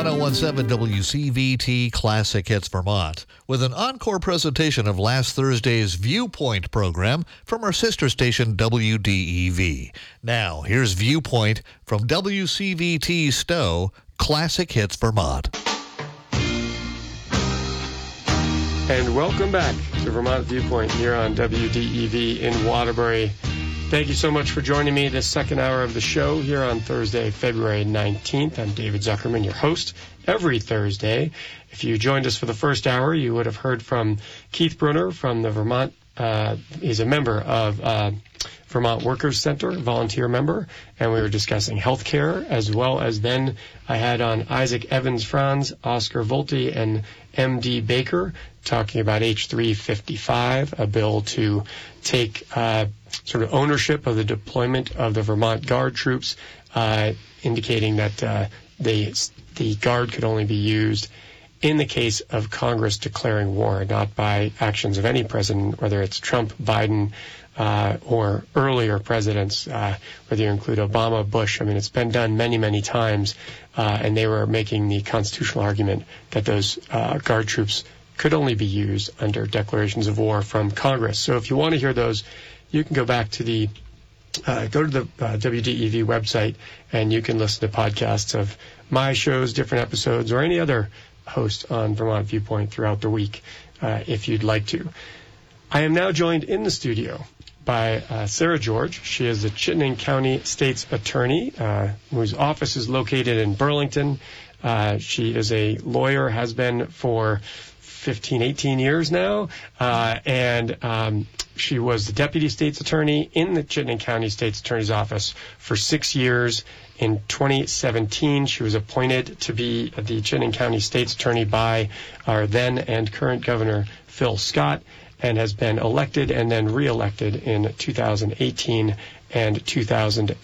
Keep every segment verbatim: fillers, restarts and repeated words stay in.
one oh one seven W C V T Classic Hits Vermont with an encore presentation of last Thursday's Viewpoint program from our sister station W D E V. Now, here's Viewpoint from W C V T Stowe, Classic Hits Vermont. And welcome back to Vermont Viewpoint here on W D E V in Waterbury. Thank you so much for joining me this second hour of the show here on Thursday, February nineteenth. I'm David Zuckerman, your host every Thursday. If you joined us for the first hour, you would have heard from Keith Brunner from the Vermont, uh, he's a member of uh, Vermont Workers Center, volunteer member, and we were discussing health care, as well as then I had on Isaac Evans-Franz, Oscar Volte, and M D Baker talking about H three fifty-five, a bill to take uh, sort of ownership of the deployment of the Vermont Guard troops, uh, indicating that uh, the, the Guard could only be used in the case of Congress declaring war, not by actions of any president, whether it's Trump, Biden, uh, or earlier presidents, uh, whether you include Obama, Bush. I mean, it's been done many, many times, uh, and they were making the constitutional argument that those uh, Guard troops could only be used under declarations of war from Congress. So if you want to hear those, you can go back to the, uh, go to the uh, W D E V website, and you can listen to podcasts of my shows, different episodes, or any other host on Vermont Viewpoint throughout the week, uh, if you'd like to. I am now joined in the studio by uh, Sarah George. She is the Chittenden County State's Attorney, uh, whose office is located in Burlington. Uh, she is a lawyer, has been for fifteen, eighteen years now, uh, and um, she was the Deputy State's Attorney in the Chittenden County State's Attorney's Office for six years. In twenty seventeen, she was appointed to be the Chittenden County State's Attorney by our then and current Governor Phil Scott, and has been elected and then re-elected in two thousand eighteen and two thousand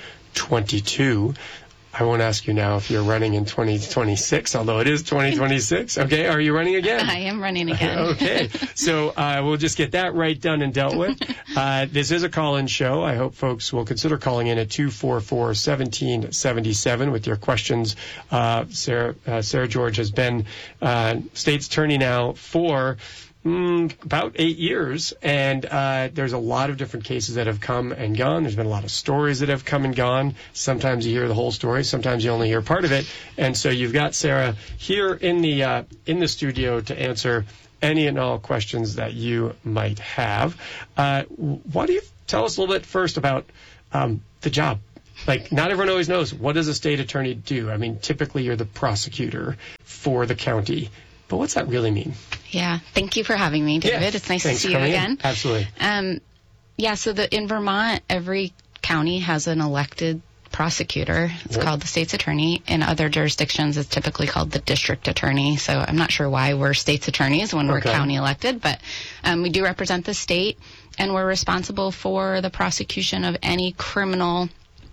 twenty-two. I won't ask you now if you're running in twenty twenty-six, although it is twenty twenty-six. Okay, are you running again? I am running again. Okay, so uh, we'll just get that right done and dealt with. Uh, this is a call-in show. I hope folks will consider calling in at two four four, one seven seven seven with your questions. Uh, Sarah, uh, Sarah George has been uh, State's Attorney now for Mm, about eight years, and uh, there's a lot of different cases that have come and gone. There's been a lot of stories that have come and gone. Sometimes you hear the whole story, sometimes you only hear part of it. And so you've got Sarah here in the uh, in the studio to answer any and all questions that you might have. Uh, why don't you tell us a little bit first about um, the job? Like, not everyone always knows, what does a state attorney do? I mean, typically you're the prosecutor for the county. But what's that really mean? Yeah, thank you for having me, David. Yeah, it's nice thanks to see you again. In. Absolutely. Um, yeah, so the, in Vermont, every county has an elected prosecutor. It's yep. called the state's attorney. In other jurisdictions, it's typically called the district attorney. So I'm not sure why we're state's attorneys when we're okay. county elected, but um, we do represent the state, and we're responsible for the prosecution of any criminal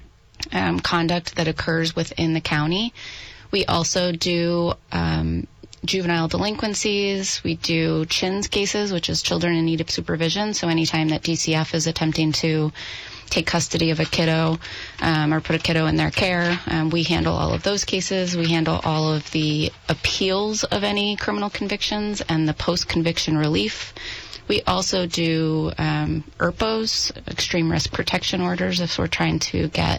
um, conduct that occurs within the county. We also do um, juvenile delinquencies. We do C H I N S cases, which is children in need of supervision. So anytime that D C F is attempting to take custody of a kiddo um, or put a kiddo in their care, um, we handle all of those cases. We handle all of the appeals of any criminal convictions and the post-conviction relief. We also do um, E R P Os, extreme risk protection orders, if we're trying to get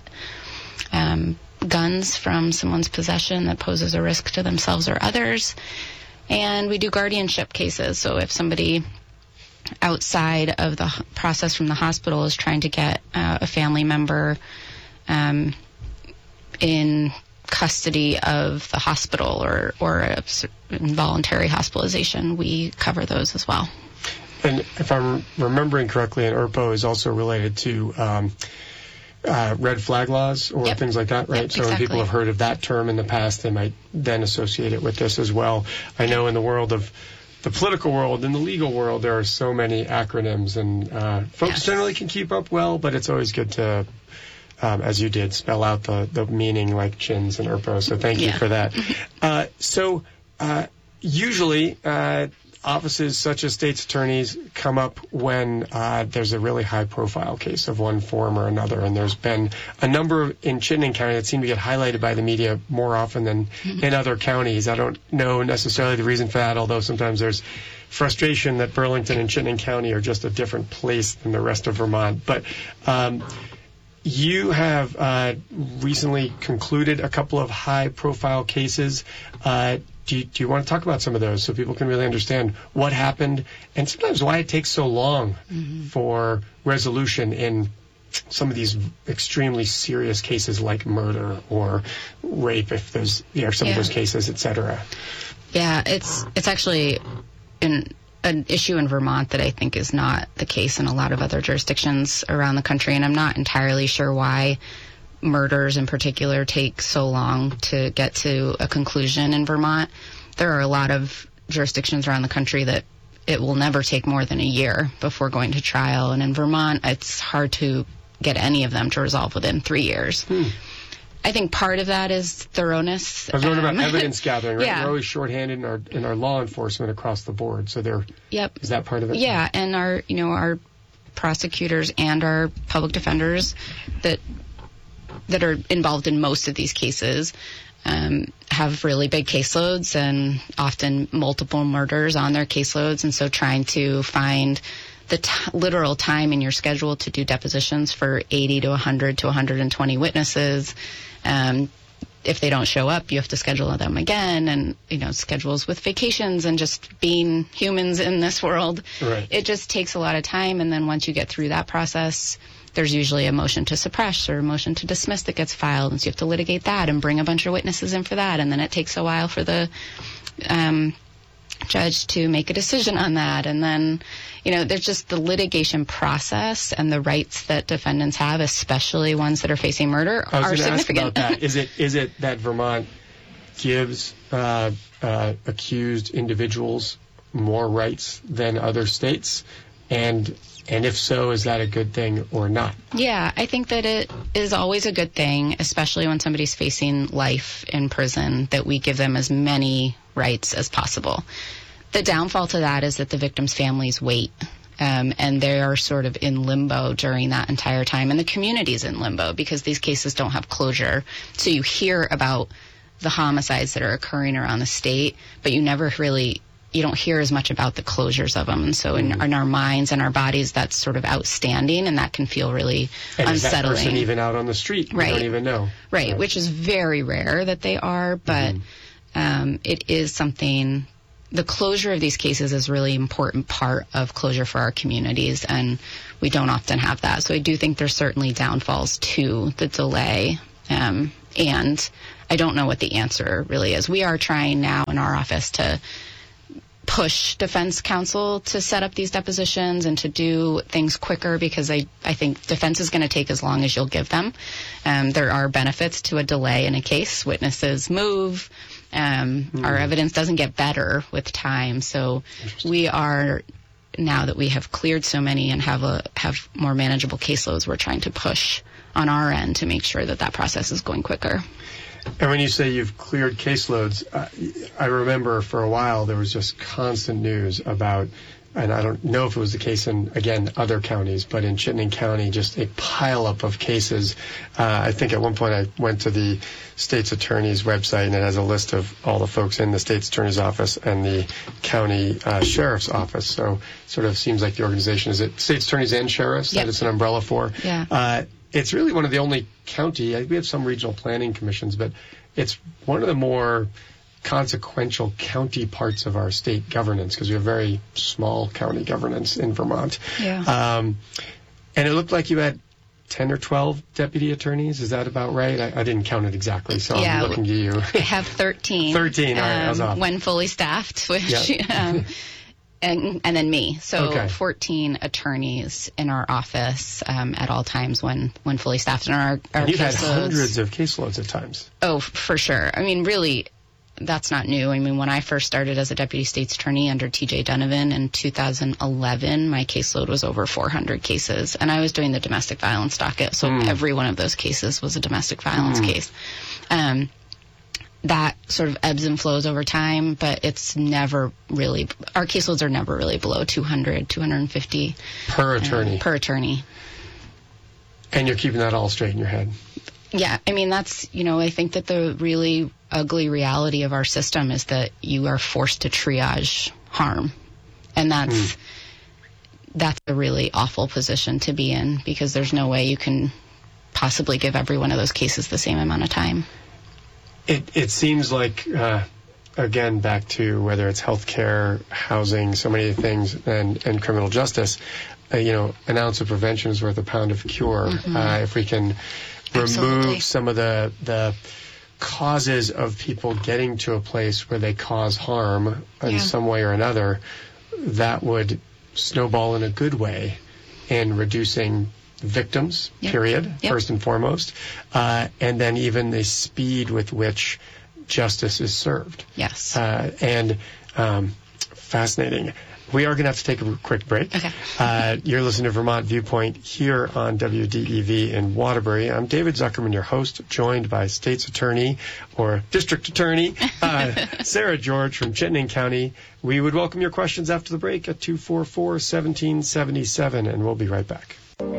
um, guns from someone's possession that poses a risk to themselves or others. And we do guardianship cases. So if somebody outside of the process from the hospital is trying to get uh, a family member um, in custody of the hospital or, or a involuntary hospitalization, we cover those as well. And if I'm remembering correctly, an E R P O is also related to um, Uh, red flag laws or yep. things like that, right? Yep, so exactly. when people have heard of that term in the past, they might then associate it with this as well. I know in the world of the political world, in the legal world, there are so many acronyms, and uh, folks yes. generally can keep up well, but it's always good to, um, as you did, spell out the, the meaning like C H I N S and E R P Os, so thank yeah. you for that. uh, so uh, usually, uh, offices such as state's attorneys come up when uh, there's a really high-profile case of one form or another, and there's been a number in Chittenden County that seem to get highlighted by the media more often than mm-hmm. in other counties. I don't know necessarily the reason for that, although sometimes there's frustration that Burlington and Chittenden County are just a different place than the rest of Vermont. But um, you have uh, recently concluded a couple of high-profile cases. Uh, Do you, do you want to talk about some of those so people can really understand what happened and sometimes why it takes so long mm-hmm. for resolution in some of these extremely serious cases like murder or rape, if there's you know, some yeah. of those cases, et cetera? Yeah, it's it's actually an, an issue in Vermont that I think is not the case in a lot of other jurisdictions around the country, and I'm not entirely sure why murders in particular take so long to get to a conclusion in Vermont. There are a lot of jurisdictions around the country that it will never take more than a year before going to trial. And in Vermont, it's hard to get any of them to resolve within three years. Hmm. I think part of that is thoroughness. I was wondering um, about evidence gathering, right? Yeah. We're always shorthanded in our in our law enforcement across the board. So there, yep. is that part of it? Yeah, and our you know our prosecutors and our public defenders that that are involved in most of these cases um, have really big caseloads and often multiple murders on their caseloads. And so trying to find the t- literal time in your schedule to do depositions for eighty to one hundred to one hundred twenty witnesses. Um, if they don't show up, you have to schedule them again, and, you know, schedules with vacations and just being humans in this world. Right. It just takes a lot of time. And then once you get through that process, there's usually a motion to suppress or a motion to dismiss that gets filed, and so you have to litigate that and bring a bunch of witnesses in for that, and then it takes a while for the um, judge to make a decision on that, and then, you know, there's just the litigation process and the rights that defendants have, especially ones that are facing murder, I was are gonna significant. Ask about that. Is it is it that Vermont gives uh, uh, accused individuals more rights than other states, and And if so, is that a good thing or not? Yeah, I think that it is always a good thing, especially when somebody's facing life in prison, that we give them as many rights as possible. The downfall to that is that the victims' families wait, um, and they are sort of in limbo during that entire time, and the community's in limbo because these cases don't have closure. So you hear about the homicides that are occurring around the state, but you never really... you don't hear as much about the closures of them. And so in, in our minds and our bodies, that's sort of outstanding, and that can feel really and unsettling. Is that person even out on the street? Right. You don't even know. Right, right, which is very rare that they are, but mm-hmm. um, it is something... The closure of these cases is a really important part of closure for our communities, and we don't often have that. So I do think there's certainly downfalls to the delay, um, and I don't know what the answer really is. We are trying now in our office to push defense counsel to set up these depositions and to do things quicker, because I, I think defense is going to take as long as you'll give them. Um, there are benefits to a delay in a case. Witnesses move. Um, mm. Our evidence doesn't get better with time. So we are, now that we have cleared so many and have a have more manageable caseloads, we're trying to push on our end to make sure that that process is going quicker. And when you say you've cleared caseloads, uh, I remember for a while there was just constant news about, and I don't know if it was the case in, again, other counties, but in Chittenden County, just a pileup of cases. Uh, I think at one point I went to the state's attorney's website, and it has a list of all the folks in the state's attorney's office and the county uh, sheriff's office. So it sort of seems like the organization, is it state's attorneys and sheriffs yep. that it's an umbrella for? Yeah. Uh, It's really one of the only county, we have some regional planning commissions, but it's one of the more consequential county parts of our state governance, because we have very small county governance in Vermont. Yeah. Um, and it looked like you had ten or twelve deputy attorneys. Is that about right? I, I didn't count it exactly, so yeah, I'm looking to you. I have thirteen. thirteen, all right, um, I was off. When fully staffed, which... Yep. um, And, and then me. So okay. fourteen attorneys in our office um, at all times when, when fully staffed. And our, our and you've had caseloads, hundreds of caseloads at times. Oh, for sure. I mean, really, that's not new. I mean, when I first started as a deputy state's attorney under T J Donovan in two thousand eleven, my caseload was over four hundred cases. And I was doing the domestic violence docket. So mm. every one of those cases was a domestic violence mm. case. Um, that sort of ebbs and flows over time, but it's never really, our caseloads are never really below two hundred, two hundred fifty. Per attorney. Um, per attorney. And you're keeping that all straight in your head. Yeah, I mean, that's, you know, I think that the really ugly reality of our system is that you are forced to triage harm. And that's, mm. that's a really awful position to be in, because there's no way you can possibly give every one of those cases the same amount of time. It, it seems like, uh, again, back to whether it's healthcare, housing, so many things, and, and criminal justice, uh, you know, an ounce of prevention is worth a pound of cure. Mm-hmm. Uh, if we can Absolutely. remove some of the the causes of people getting to a place where they cause harm in yeah. some way or another, that would snowball in a good way in reducing victims, yep. period, yep. first and foremost, uh, and then even the speed with which justice is served. Yes. Uh, and um, fascinating. We are going to have to take a quick break. Okay. uh, you're listening to Vermont Viewpoint here on W D E V in Waterbury. I'm David Zuckerman, your host, joined by State's Attorney or District Attorney uh, Sarah George from Chittenden County. We would welcome your questions after the break at two four four, one seven seven seven, and we'll be right back.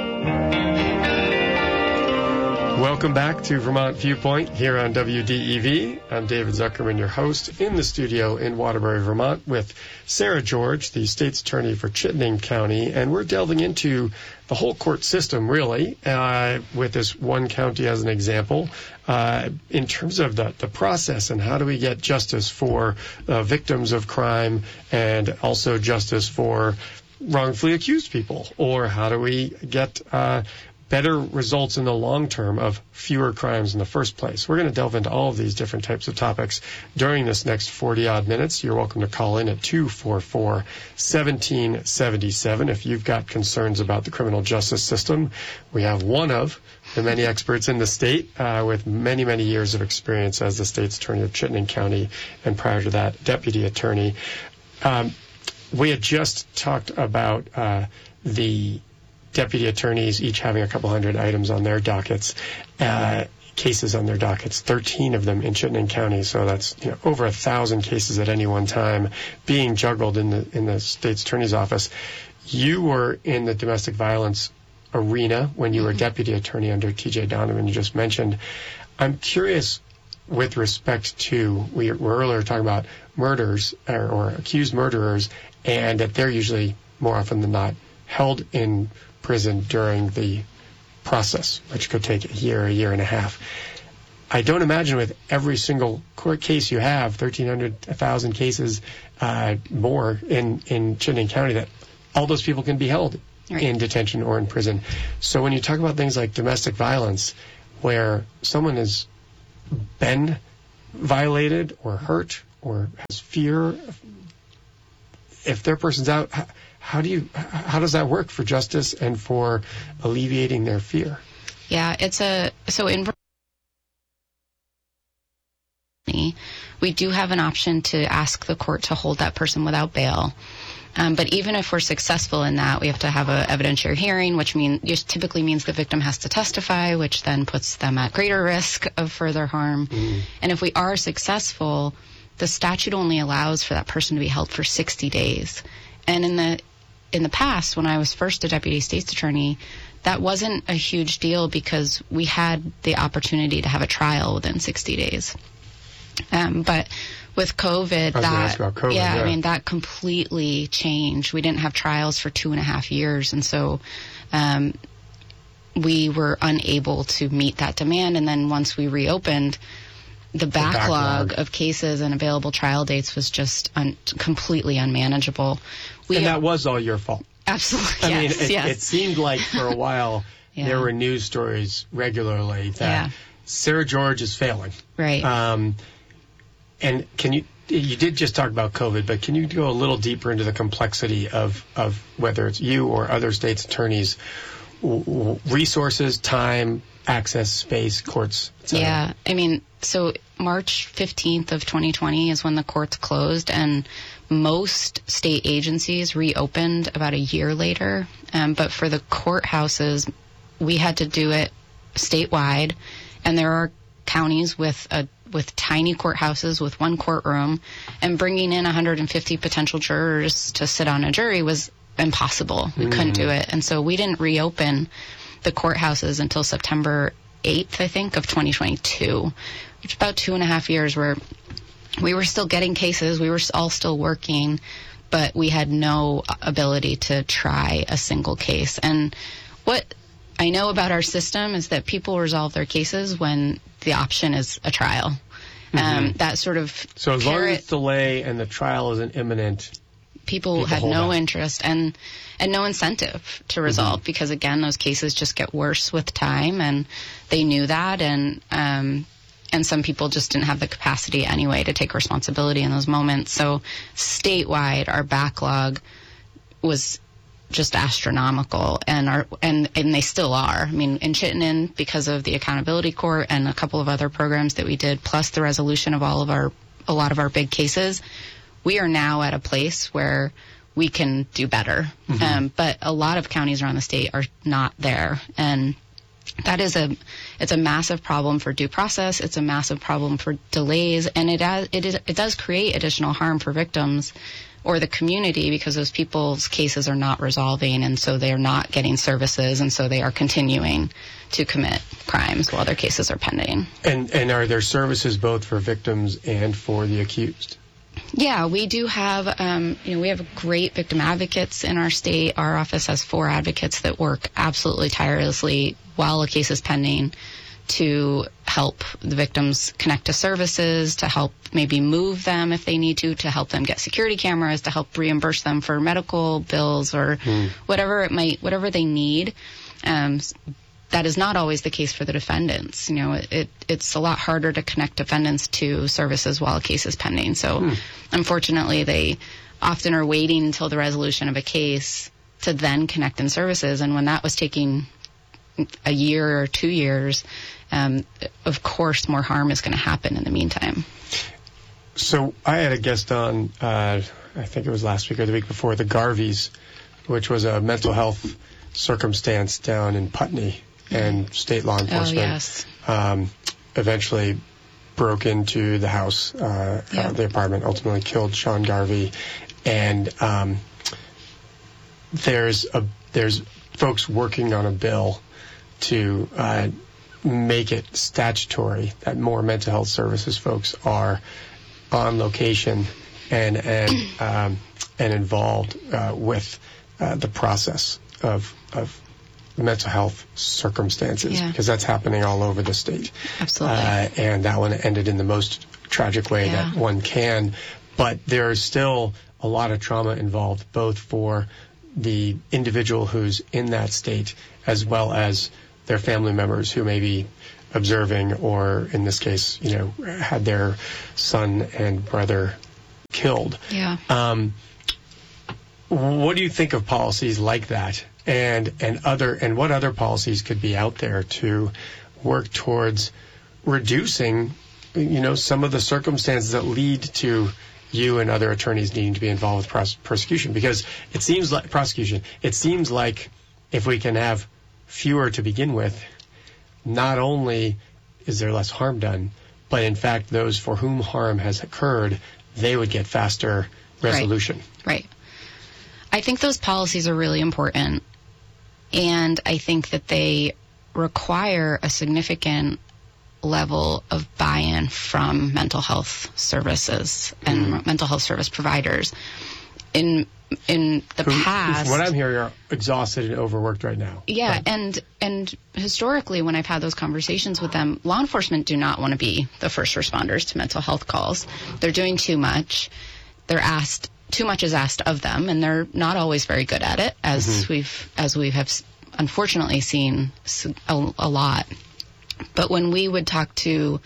Welcome back to Vermont Viewpoint here on W D E V. I'm David Zuckerman, your host, in the studio in Waterbury, Vermont, with Sarah George, the state's attorney for Chittenden County, and we're delving into the whole court system, really, uh, with this one county as an example, uh, in terms of the, the process and how do we get justice for uh, victims of crime and also justice for wrongfully accused people, or how do we get uh, better results in the long term of fewer crimes in the first place. We're going to delve into all of these different types of topics during this next forty-odd minutes. You're welcome to call in at two four four, one seven seven seven if you've got concerns about the criminal justice system. We have one of the many experts in the state uh, with many, many years of experience as the state's attorney of Chittenden County, and prior to that, deputy attorney. Um, we had just talked about uh, the deputy attorneys each having a couple hundred items on their dockets, uh, cases on their dockets, thirteen of them in Chittenden County. So that's, you know, over a thousand cases at any one time being juggled in the in the state's attorney's office. You were in the domestic violence arena when you were deputy attorney under T J Donovan, you just mentioned. I'm curious, with respect to, we were earlier talking about murders or, or accused murderers, and that they're usually more often than not held in prison during the process, which could take a year, a year and a half. I don't imagine with every single court case you have, thirteen hundred, one thousand cases uh, more in, in Chittenden County, that all those people can be held right. in detention or in prison. So when you talk about things like domestic violence, where someone has been violated or hurt or has fear, if their person's out, how do you, how does that work for justice and for alleviating their fear? Yeah, it's a, so in we do have an option to ask the court to hold that person without bail. Um, but even if we're successful in that, we have to have an evidentiary hearing, which mean, just typically means the victim has to testify, which then puts them at greater risk of further harm. Mm. And if we are successful, the statute only allows for that person to be held for sixty days. And in the in the past, when I was first a deputy state's attorney, that wasn't a huge deal because we had the opportunity to have a trial within sixty days. Um, but with COVID, that COVID, yeah, yeah, I mean that completely changed. We didn't have trials for two and a half years, and so um, we were unable to meet that demand. And then once we reopened, the backlog, the backlog of cases and available trial dates was just un- completely unmanageable. We and that was all your fault. Absolutely, I yes, mean, it, yes. it seemed like for a while yeah. there were news stories regularly that yeah. Sarah George is failing. Right. Um, and can you, you did just talk about COVID, but can you go a little deeper into the complexity of, of whether it's you or other states' attorneys, w- w- resources, time, access, space, courts, et cetera? Yeah, I mean, so March fifteenth of twenty twenty is when the courts closed, and most state agencies reopened about a year later. Um, but for the courthouses, we had to do it statewide, and there are counties with a with tiny courthouses with one courtroom, and bringing in one hundred fifty potential jurors to sit on a jury was impossible. We mm. couldn't do it. And so we didn't reopen the courthouses until September eighth, I think, of twenty twenty-two, which is about two and a half years where we were still getting cases. We were all still working, but we had no ability to try a single case. And what I know about our system is that people resolve their cases when the option is a trial. Mm-hmm. Um, that sort of So as long as it's delay and the trial isn't imminent, people, people had no out. interest and and no incentive to resolve mm-hmm. because, again, those cases just get worse with time, and they knew that, and um, and some people just didn't have the capacity anyway to take responsibility in those moments. So statewide, our backlog was just astronomical, and our and and they still are. I mean, in Chittenden, because of the accountability court and a couple of other programs that we did, plus the resolution of all of our a lot of our big cases, we are now at a place where we can do better. Mm-hmm. Um, but a lot of counties around the state are not there, and that is a it's a massive problem for due process. It's a massive problem for delays, and it has, it is it does create additional harm for victims or the community, because those people's cases are not resolving, and so they are not getting services, and so they are continuing to commit crimes while their cases are pending. And and are there services both for victims and for the accused? Yeah, we do have, um, you know, we have great victim advocates in our state. Our office has four advocates that work absolutely tirelessly while a case is pending to help the victims connect to services, to help maybe move them if they need to, to help them get security cameras, to help reimburse them for medical bills or mm. whatever it might, whatever they need. Um, that is not always the case for the defendants. You know, it, it it's a lot harder to connect defendants to services while a case is pending. So mm. unfortunately, they often are waiting until the resolution of a case to then connect in services. And when that was taking a year or two years, um, of course, more harm is going to happen in the meantime. So I had a guest on, uh, I think it was last week or the week before, the Garveys, which was a mental health circumstance down in Putney, and state law enforcement oh, yes. um, eventually broke into the house, uh, yeah. uh, the apartment, ultimately killed Sean Garvey. And um, there's a there's folks working on a bill to uh, make it statutory that more mental health services folks are on location and and um, and involved uh, with uh, the process of of mental health circumstances, yeah. because that's happening all over the state. Absolutely. Uh, and that one ended in the most tragic way yeah. that one can. But there is still a lot of trauma involved, both for the individual who's in that state as well as their family members who may be observing, or in this case, you know, had their son and brother killed. Yeah. Um, what do you think of policies like that? And and other and what other policies could be out there to work towards reducing, you know, some of the circumstances that lead to you and other attorneys needing to be involved with pros- prosecution? Because it seems like prosecution. It seems like if we can have fewer to begin with, not only is there less harm done, but in fact, those for whom harm has occurred, they would get faster resolution. Right. right. I think those policies are really important. And I think that they require a significant level of buy-in from mental health services and mm. mental health service providers. In in the Who, past, what I'm hearing are exhausted and overworked right now. Yeah, right. and and historically, when I've had those conversations with them, law enforcement do not want to be the first responders to mental health calls. They're doing too much. They're asked. Too much is asked of them, and they're not always very good at it, as mm-hmm. we've as we have unfortunately seen a, a lot. But when we would talk to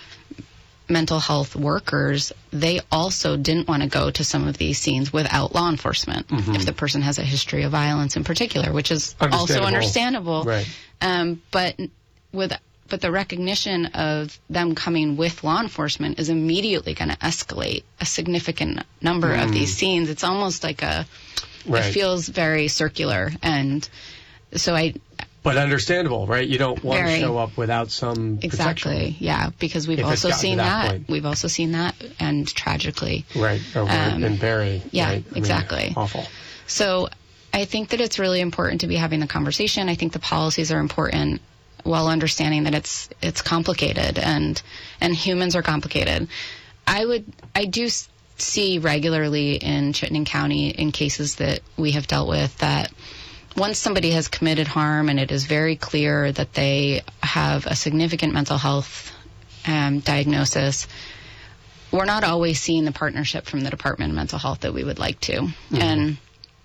mental health workers, they also didn't want to go to some of these scenes without law enforcement, mm-hmm. if the person has a history of violence in particular, which is also understandable. Right. Um, but with But the recognition of them coming with law enforcement is immediately going to escalate a significant number mm. of these scenes. It's almost like a, right. it feels very circular. And so I, But understandable, right? You don't want Very. to show up without some Exactly. protection. Yeah, because we've If it's also gotten to seen that that. point. We've also seen that, and tragically. Right, over Um, in Barrie. yeah, right? I mean, exactly. awful. So I think that it's really important to be having the conversation. I think the policies are important, while understanding that it's it's complicated and and humans are complicated. I would I do s- see regularly in Chittenden County in cases that we have dealt with that once somebody has committed harm and it is very clear that they have a significant mental health um, diagnosis, we're not always seeing the partnership from the Department of Mental Health that we would like to. Mm-hmm. And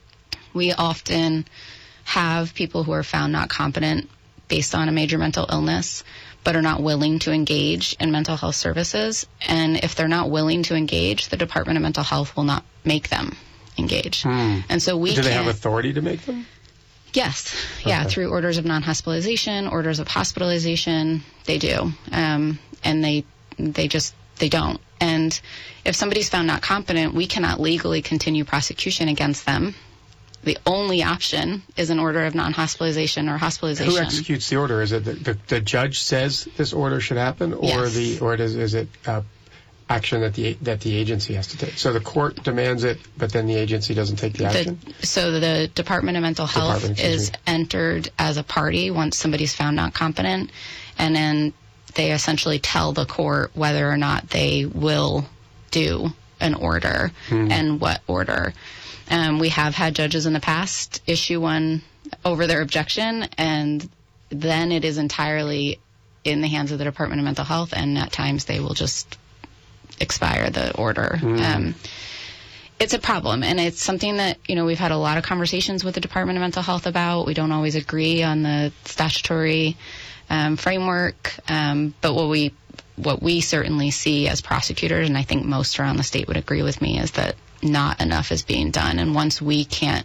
we often have people who are found not competent based on a major mental illness, but are not willing to engage in mental health services. And if they're not willing to engage, the Department of Mental Health will not make them engage. Hmm. And so we Do they can't, have authority to make them? Yes. Yeah, Okay. through orders of non-hospitalization, orders of hospitalization, they do. Um, and they they just, they don't. And if somebody's found not competent, we cannot legally continue prosecution against them. The only option is an order of non-hospitalization or hospitalization. Who executes the order? Is it the, the, the judge says this order should happen, or Yes. the or is, is it uh, action that the that the agency has to take? So the court demands it, but then the agency doesn't take the action? The, so the Department of Mental Health Department, excuse is me. entered as a party once somebody's found not competent, and then they essentially tell the court whether or not they will do an order Hmm. and what order. Um, we have had judges in the past issue one over their objection, and then it is entirely in the hands of the Department of Mental Health, and at times they will just expire the order. Um, it's a problem, and it's something that, you know, we've had a lot of conversations with the Department of Mental Health about. We don't always agree on the statutory um, framework, um, but what we what we certainly see as prosecutors, and I think most around the state would agree with me, is that not enough is being done. And once we can't,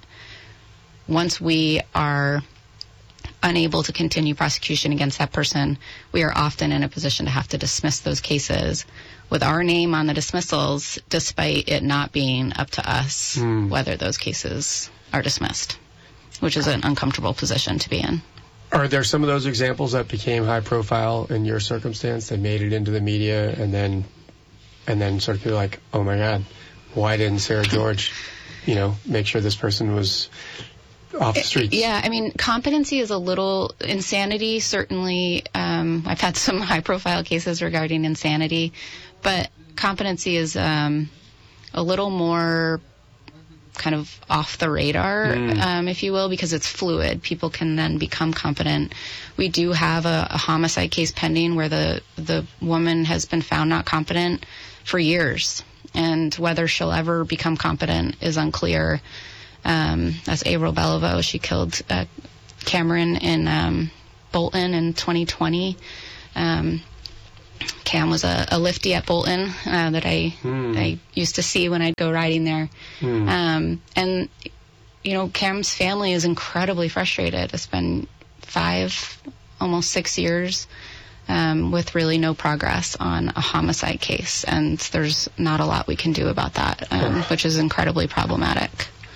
once we are unable to continue prosecution against that person, we are often in a position to have to dismiss those cases with our name on the dismissals, despite it not being up to us Hmm. whether those cases are dismissed, which is an uncomfortable position to be in. Are there some of those examples that became high profile in your circumstance? They made it into the media, and then and then sort of people like, oh my God, why didn't Sarah George, you know, make sure this person was off the streets? Yeah, I mean, competency is a little, insanity certainly, um, I've had some high profile cases regarding insanity, but competency is um, a little more kind of off the radar, Mm. um, if you will, because it's fluid. People can then become competent. We do have a, a homicide case pending where the, the woman has been found not competent for years, and whether she'll ever become competent is unclear. Um, that's April Beliveau. She killed uh, Cameron in um, Bolton in twenty twenty. Um, Cam was a, a lifty at Bolton uh, that I Hmm. I used to see when I'd go riding there. Hmm. Um, and, you know, Cam's family is incredibly frustrated. It's been five, almost six years um, with really no progress on a homicide case. And there's not a lot we can do about that, um, which is incredibly problematic.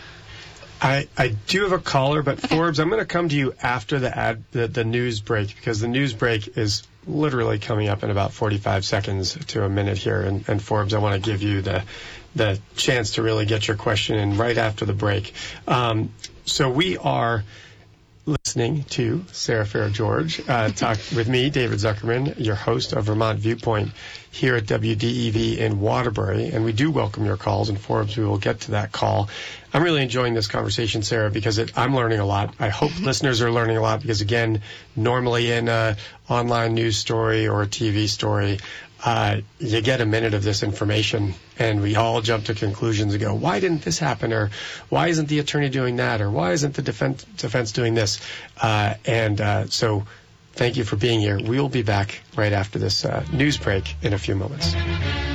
I, I do have a caller, but Forbes, I'm going to come to you after the ad, the, the news break, because the news break is literally coming up in about forty-five seconds to a minute here. And, and Forbes, I want to give you the the chance to really get your question in right after the break. Um, so we are listening to Sarah Farrah George uh, talk with me, David Zuckerman, your host of Vermont Viewpoint here at W D E V in Waterbury. And we do welcome your calls, and Forbes, we will get to that call. I'm really enjoying this conversation, Sarah, because it, I'm learning a lot. I hope listeners are learning a lot, because, again, normally in an online news story or a T V story, uh, you get a minute of this information, and we all jump to conclusions and go, why didn't this happen? Or why isn't the attorney doing that? Or why isn't the defense, defense doing this? Uh, and uh, so thank you for being here. We'll be back right after this uh, news break in a few moments.